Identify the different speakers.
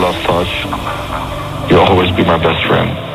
Speaker 1: lost touch, you'll always be my best friend.